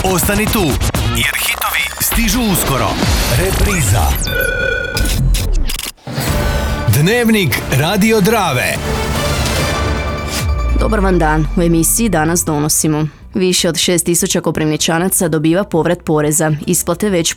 Ostani tu, jer hitovi stižu uskoro. Repriza. Dnevnik Radio Drave. Dobar vam dan, u emisiji danas donosimo. Više od 6.000 Koprivničanaca dobiva povrat poreza, isplate već